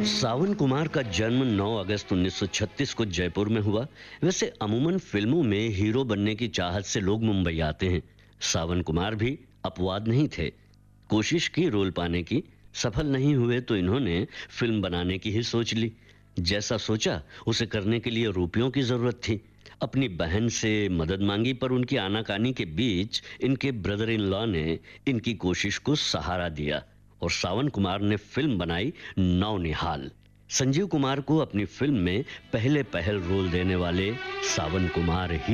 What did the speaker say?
सावन कुमार का जन्म 9 अगस्त 1936 को जयपुर में हुआ। वैसे अमूमन फिल्मों में हीरो बनने की चाहत से लोग मुंबई आते हैं। सावन कुमार भी अपवाद नहीं थे। कोशिश की रोल पाने की, सफल नहीं हुए तो इन्होंने फिल्म बनाने की ही सोच ली। जैसा सोचा उसे करने के लिए रुपयों की जरूरत थी। अपनी बहन से मदद मांगी, पर उनकी आनाकानी के बीच इनके ब्रदर इन लॉ ने इनकी कोशिश को सहारा दिया और सावन कुमार ने फिल्म बनाई नौनिहाल। संजीव कुमार को अपनी फिल्म में पहले रोल देने वाले सावन कुमार ही